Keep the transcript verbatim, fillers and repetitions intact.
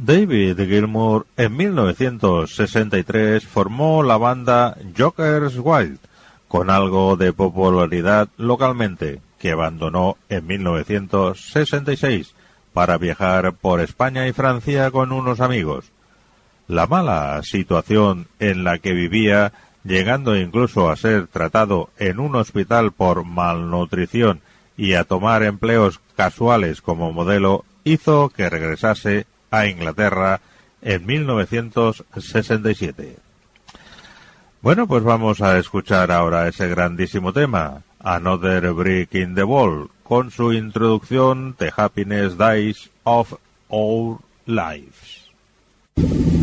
David Gilmour en mil novecientos sesenta y tres formó la banda Joker's Wild, con algo de popularidad localmente, que abandonó en mil novecientos sesenta y seis para viajar por España y Francia con unos amigos. La mala situación en la que vivía, llegando incluso a ser tratado en un hospital por malnutrición y a tomar empleos casuales como modelo, hizo que regresase a Inglaterra en mil novecientos sesenta y siete. Bueno, pues vamos a escuchar ahora ese grandísimo tema, Another Brick in the Wall, con su introducción The Happiness Days of Our Lives.